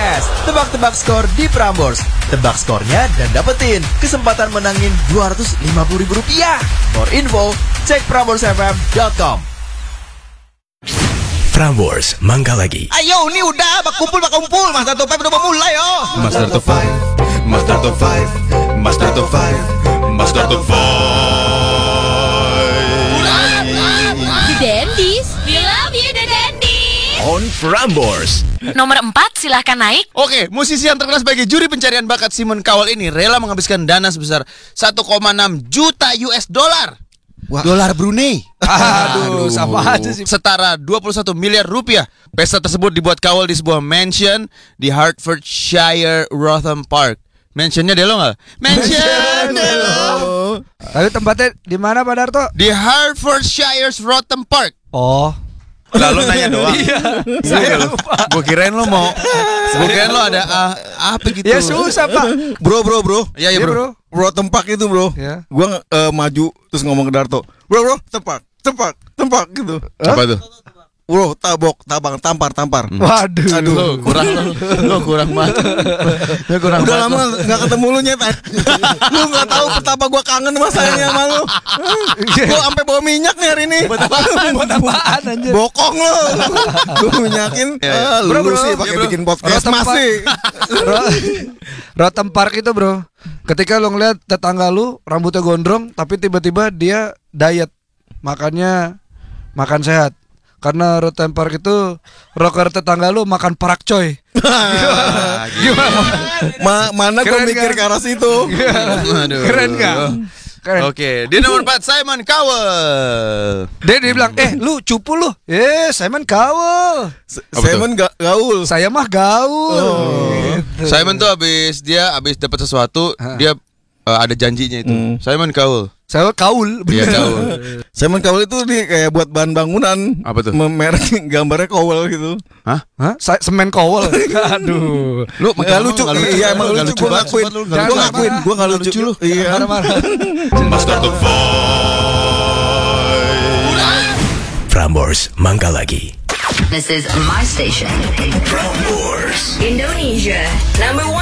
Podcast. Tebak-tebak skor di Prambors. Tebak skornya dan dapetin kesempatan menangin Rp250.000. For info, cek PramborsFM.com. Prambors Mangga Lagi. Ayo, ini udah kumpul. Master Top 5 udah mau mulai, yo. Master Top 5, Master Top 5, Master Top 5, Master Top 5. The Dandies, we love you the Dandies. On Prambors. Nomor 4, silahkan naik. Oke, musisi yang terkenal sebagai juri pencarian bakat Simon Cowell ini rela menghabiskan dana sebesar 1,6 juta US dollar. Dolar Brunei. Aduh, sama aja sih. Setara 21 miliar rupiah. Pesta tersebut dibuat Cowell di sebuah mansion di Hertfordshire, Wrotham Park. Mansionnya Delo nggak? Mansion Delo. Tapi tempatnya di mana, Pak Darto? Di Hertfordshire, Wrotham Park. Oh, Lalu nanya doang. saya lupa. Gue kirain lo mau. Gue kirain lo ada apa gitu. Ya susah, Pak. Bro. Iya, Iya, Bro tempak itu, bro. Ya. Gua maju terus ngomong ke Darto. Bro, tempak gitu. Apa tuh? Bro, tampar. Waduh. Lo kurang banget. Lo kurang Udah banget. lama enggak ketemu lu nyet. Lu enggak tahu betapa gua kangen masanya sama lu. Gua sampai bawa minyak nih hari ini. Buat apaan anjir? Bokong lu. Gua minyakin. Bro, Lu sih pakai bikin podcast masih. Wrotham Park itu, bro. Ketika lo ngeliat tetangga lu rambutnya gondrong, tapi tiba-tiba dia diet, makannya makan sehat. Karena Wrotham Park itu rocker tetangga lu makan parak coy. Gimana? Mana gua Keren, mikir kan? ke arah situ. Aduh. Keren gak? Keren. Oke, di nomor 4 Simon Cowell. Dia bilang, lu cupu lu. Simon Cowell. Simon gaul. Saya mah gaul. Gitu. Simon tuh abis dapat sesuatu, dia ada janjinya itu. Simon Cowell. Saya kaul. Iya, Cowell. Simon Cowell itu dia kayak buat bahan bangunan. Apa tuh? Merek gambarnya Cowell gitu. Hah? Semen Cowell. Aduh. Lu Enggak lucu. Iya, emang lucu. Gue ngakuin. Gue enggak lucu lu. Iya. Marah-marah. Master Top 5. Prambors Mangga Lagi. This is my station. Prambors. Indonesia, number 1.